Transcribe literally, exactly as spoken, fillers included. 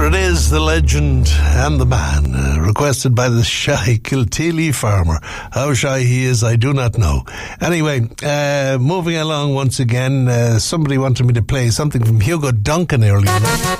it is, the legend and the man, uh, requested by the shy Kilteely farmer. How shy he is, I do not know. Anyway, uh, moving along once again, uh, somebody wanted me to play something from Hugo Duncan earlier.